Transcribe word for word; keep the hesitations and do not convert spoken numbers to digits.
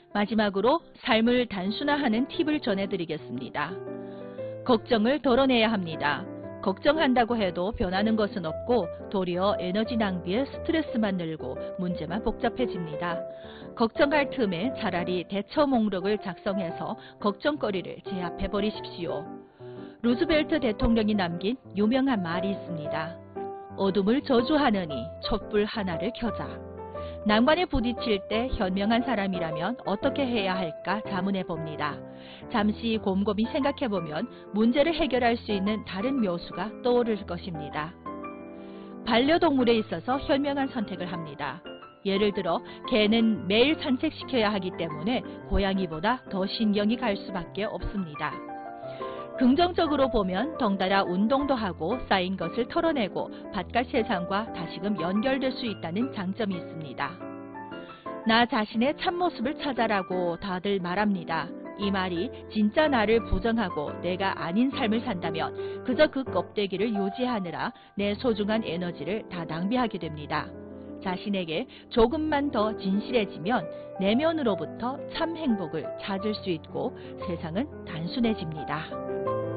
마지막으로 삶을 단순화하는 팁을 전해드리겠습니다. 걱정을 덜어내야 합니다. 걱정한다고 해도 변하는 것은 없고 도리어 에너지 낭비에 스트레스만 늘고 문제만 복잡해집니다. 걱정할 틈에 차라리 대처 목록을 작성해서 걱정거리를 제압해버리십시오. 루즈벨트 대통령이 남긴 유명한 말이 있습니다. 어둠을 저주하느니 촛불 하나를 켜자. 난관에 부딪힐 때 현명한 사람이라면 어떻게 해야 할까 자문해봅니다. 잠시 곰곰이 생각해보면 문제를 해결할 수 있는 다른 묘수가 떠오를 것입니다. 반려동물에 있어서 현명한 선택을 합니다. 예를 들어 개는 매일 산책시켜야 하기 때문에 고양이보다 더 신경이 갈 수밖에 없습니다. 긍정적으로 보면 덩달아 운동도 하고 쌓인 것을 털어내고 바깥 세상과 다시금 연결될 수 있다는 장점이 있습니다. 나 자신의 참모습을 찾아라고 다들 말합니다. 이 말이 진짜 나를 부정하고 내가 아닌 삶을 산다면 그저 그 껍데기를 유지하느라 내 소중한 에너지를 다 낭비하게 됩니다. 자신에게 조금만 더 진실해지면 내면으로부터 참 행복을 찾을 수 있고 세상은 단순해집니다.